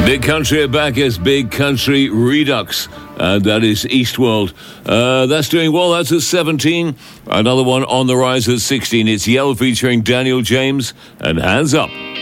Big Country are back as Big Country Redux. That is Eastworld. That's doing well. That's at 17. Another one on the rise at 16. It's Yell featuring Daniel James and Hands Up.